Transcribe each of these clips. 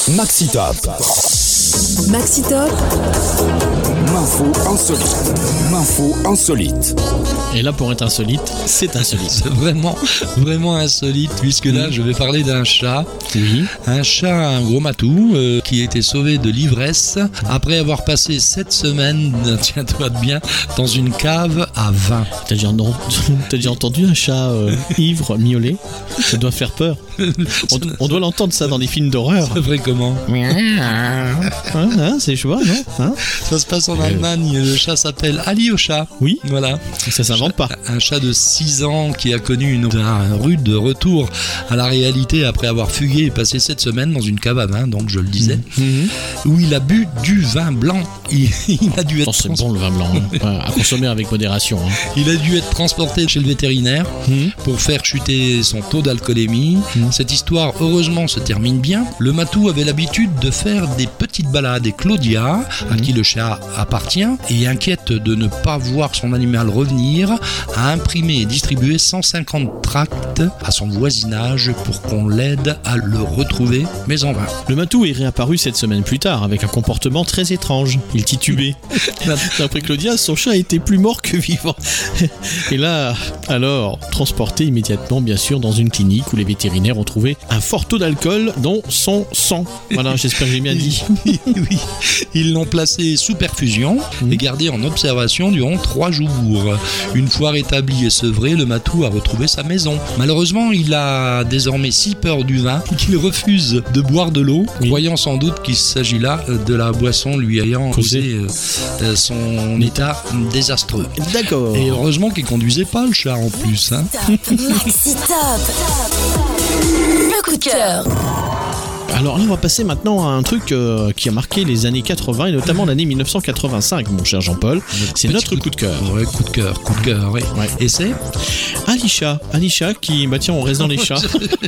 Maxi Top. Maxi Top. M'info insolite. Et là, pour être insolite, c'est insolite. C'est vraiment insolite, puisque là, je vais parler d'un chat. Oui. Un chat, un gros matou, qui a été sauvé de l'ivresse après avoir passé 7 semaines, tiens-toi bien, dans une cave à vin. T'as déjà entendu un chat ivre miauler? Ça doit faire peur. On doit l'entendre ça dans des films d'horreur. C'est vrai comment? C'est chouette, non hein? Ça se passe en Allemagne, le chat s'appelle Ali au chat. Oui. Voilà. Ça s'invente pas. Un chat de 6 ans qui a connu un rude retour à la réalité après avoir fugué et passé 7 semaines dans une cave à vin, donc je le disais, où il a bu du vin blanc. Il a dû être c'est bon le vin blanc, hein. À consommer avec modération. Hein. Il a dû être transporté chez le vétérinaire pour faire chuter son taux d'alcoolémie. Cette histoire, heureusement, se termine bien. Le matou avait l'habitude de faire des petites balades et Claudia, à qui le chat appartient, et inquiète de ne pas voir son animal revenir, a imprimé et distribué 150 tracts à son voisinage pour qu'on l'aide à le retrouver, mais en vain. Le matou est réapparu 7 semaines plus tard avec un comportement très étrange. Il titubait. D'après Claudia, son chat était plus mort que vivant. Et là, alors, transporté immédiatement, bien sûr, dans une clinique où les vétérinaires ont trouvé un fort taux d'alcool dans son sang. Voilà, j'espère que j'ai bien dit. Oui, ils l'ont placé sous perfusion et gardé en observation durant 3 jours. Une fois rétabli et sevré, le matou a retrouvé sa maison. Malheureusement, il a désormais si peur du vin qu'il refuse de boire de l'eau, croyant sans doute qu'il s'agit là de la boisson lui ayant causé son état désastreux. D'accord. Et heureusement qu'il conduisait pas le chat en plus. Hein. Maxi Top. Le coup de cœur. Alors là, on va passer maintenant à un truc qui a marqué les années 80 et notamment l'année 1985, mon cher Jean-Paul. C'est notre coup de cœur. Ouais, coup de cœur, oui. Ouais. Et c'est Alisha qui, bah tiens, on reste dans les chats.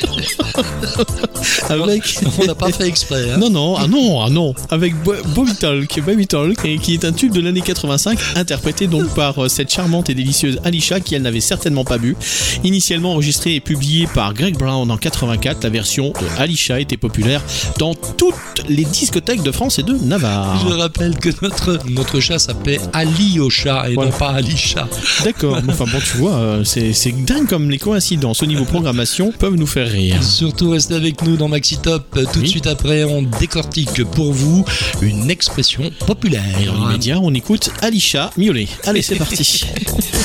Avec... On n'a pas fait exprès. Hein. Non. Avec Baby Talk, et qui est un tube de l'année 85, interprété donc par cette charmante et délicieuse Alisha qui, elle, n'avait certainement pas bu. Initialement enregistrée et publiée par Greg Brown en 84, la version de Alisha était populaire dans toutes les discothèques de France et de Navarre. Je rappelle que notre chat s'appelait Ali au chat et non pas Alisha. D'accord, enfin bon, tu vois, c'est dingue comme les coïncidences au niveau programmation peuvent nous faire rire. Surtout restez avec nous dans Maxi Top. Tout de suite après, on décortique pour vous une expression populaire. Et dans l'immédiat, on écoute Alisha miauler. Allez, c'est parti.